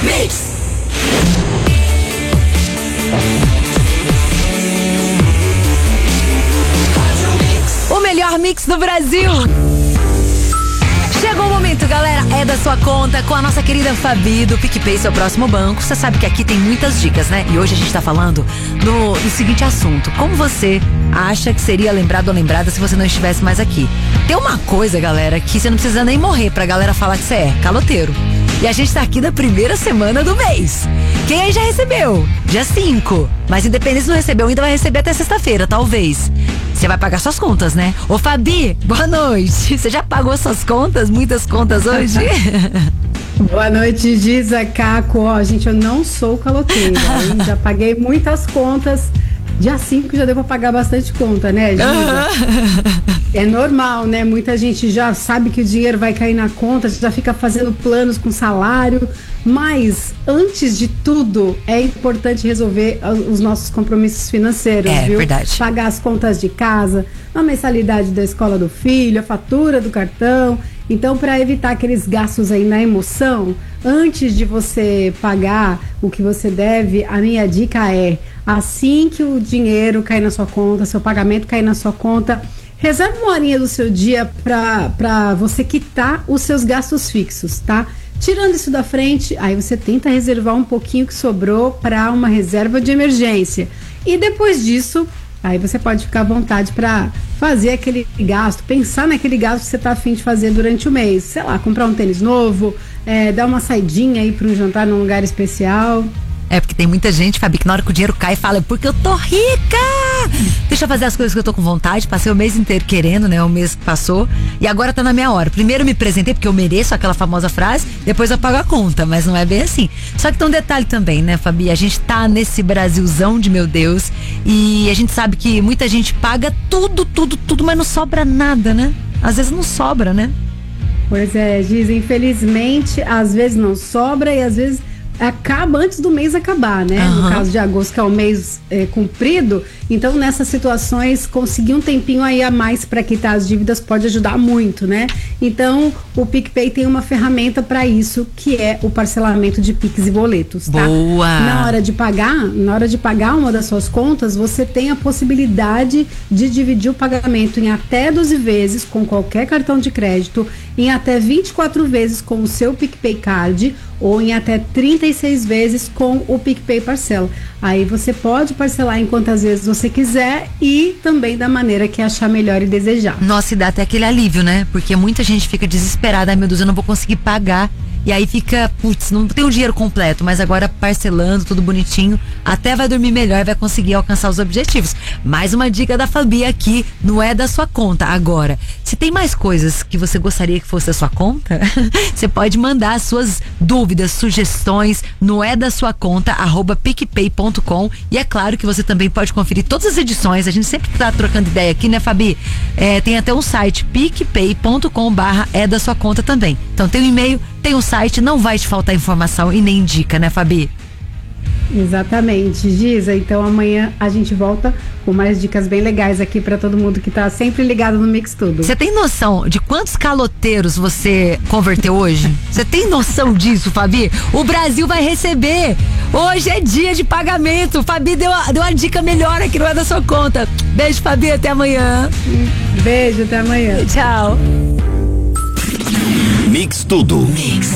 O melhor mix do Brasil. Chegou o momento, galera, é da sua conta com a nossa querida Fabi do PicPay, seu próximo banco. Você sabe que aqui tem muitas dicas, né? E hoje a gente tá falando do seguinte assunto: como você acha que seria lembrado ou lembrada se você não estivesse mais aqui? Tem uma coisa, galera, que você não precisa nem morrer pra galera falar que você é caloteiro. E a gente tá aqui na primeira semana do mês. Quem aí já recebeu? Dia 5. Mas independente se não recebeu, ainda vai receber até sexta-feira, talvez. Você vai pagar suas contas, né? Ô Fabi, boa noite. Você já pagou suas contas? Muitas contas hoje? Boa noite, Giza, Caco. Ó, gente, eu não sou caloteira, hein? Já paguei muitas contas. Dia 5 já deu pra pagar bastante conta, né, Giza? É normal, né? Muita gente já sabe que o dinheiro vai cair na conta, já fica fazendo planos com salário. Mas, antes de tudo, é importante resolver os nossos compromissos financeiros, viu? É verdade. Pagar as contas de casa, a mensalidade da escola do filho, a fatura do cartão. Então, para evitar aqueles gastos aí na emoção, antes de você pagar o que você deve, a minha dica é: assim que o dinheiro cair na sua conta, seu pagamento cair na sua conta, reserve uma horinha do seu dia para você quitar os seus gastos fixos, tá? Tirando isso da frente, aí você tenta reservar um pouquinho que sobrou para uma reserva de emergência. E depois disso, aí você pode ficar à vontade para fazer aquele gasto, pensar naquele gasto que você tá a fim de fazer durante o mês. Sei lá, comprar um tênis novo, dar uma saidinha aí para um jantar num lugar especial. É porque tem muita gente, Fabi, que na hora que o dinheiro cai fala: porque eu tô rica! Deixa eu fazer as coisas que eu tô com vontade. Passei o mês inteiro querendo, né? O mês que passou. E agora tá na minha hora. Primeiro me presentei porque eu mereço, aquela famosa frase. Depois eu pago a conta, mas não é bem assim. Só que tem um detalhe também, né, Fabi? A gente tá nesse Brasilzão de meu Deus. E a gente sabe que muita gente paga tudo, mas não sobra nada, né? Às vezes não sobra, né? Pois é, Giz, infelizmente, às vezes não sobra e às vezes acaba antes do mês acabar, né? Uhum. No caso de agosto, que é o mês cumprido. Então, nessas situações, conseguir um tempinho aí a mais para quitar as dívidas pode ajudar muito, né? Então, o PicPay tem uma ferramenta para isso, que é o parcelamento de Pix e boletos, tá? Boa! Na hora de pagar uma das suas contas, você tem a possibilidade de dividir o pagamento em até 12 vezes com qualquer cartão de crédito, em até 24 vezes com o seu PicPay Card ou em até 36 vezes com o PicPay Parcela. Aí você pode parcelar em quantas vezes você quiser e também da maneira que achar melhor e desejar. Nossa, e dá até aquele alívio, né? Porque muita gente fica desesperada: ai meu Deus, eu não vou conseguir pagar. E aí fica, putz, não tem o dinheiro completo, mas agora parcelando, tudo bonitinho, até vai dormir melhor e vai conseguir alcançar os objetivos. Mais uma dica da Fabi aqui, não é da sua conta. Agora, se tem mais coisas que você gostaria que fosse da sua conta, você pode mandar as suas dúvidas, sugestões no @picpay.com. E é claro que você também pode conferir todas as edições. A gente sempre tá trocando ideia aqui, né, Fabi? Tem até um site, picpay.com/é da sua conta também. Então tem um e-mail, tem um site, não vai te faltar informação e nem dica, né, Fabi? Exatamente, Giza. Então amanhã a gente volta com mais dicas bem legais aqui pra todo mundo que tá sempre ligado no Mix Tudo. Você tem noção de quantos caloteiros você converteu hoje? Você tem noção disso, Fabi? O Brasil vai receber. Hoje é dia de pagamento. Fabi deu uma dica melhor aqui, não é da sua conta. Beijo, Fabi, até amanhã. Beijo, até amanhã. Tchau. Mix Tudo. Mix.